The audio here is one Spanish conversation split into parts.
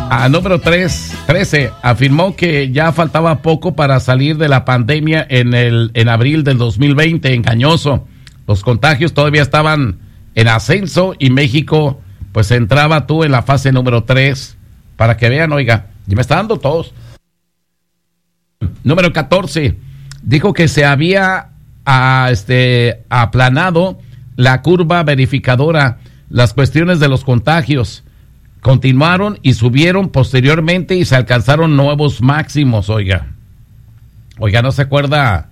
Número 13, afirmó que ya faltaba poco para salir de la pandemia en abril del 2020, engañoso. Los contagios todavía estaban en ascenso y México pues entraba tú en la fase número 3, para que vean, oiga, ya me está dando tos. Número 14, dijo que se había aplanado la curva verificadora, las cuestiones de los contagios continuaron y subieron posteriormente y se alcanzaron nuevos máximos, oiga, no se acuerda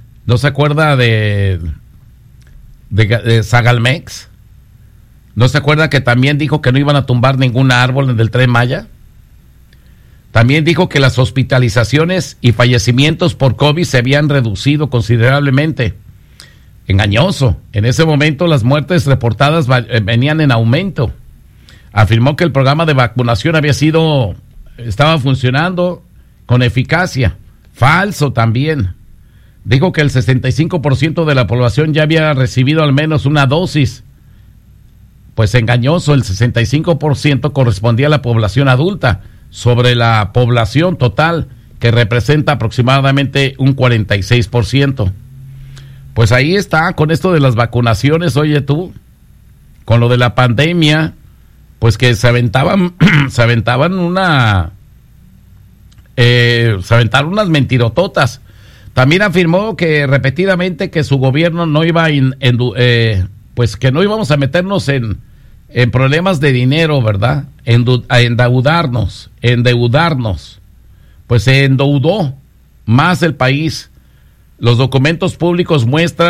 de Sagalmex, no se acuerda que también dijo que no iban a tumbar ningún árbol en el Tren Maya, también dijo que las hospitalizaciones y fallecimientos por COVID se habían reducido considerablemente. Engañoso, en ese momento las muertes reportadas venían en aumento. Afirmó que el programa de vacunación estaba funcionando con eficacia. Falso también. Dijo que el 65% de la población ya había recibido al menos una dosis. Pues engañoso, el 65% correspondía a la población adulta, sobre la población total, que representa aproximadamente un 46%. Pues ahí está, con esto de las vacunaciones, oye tú, con lo de la pandemia, pues que se aventaron unas mentirototas. También afirmó que repetidamente que su gobierno no iba pues que no íbamos a meternos en problemas de dinero, ¿verdad? A endeudarnos. Pues se endeudó más el país. Los documentos públicos muestran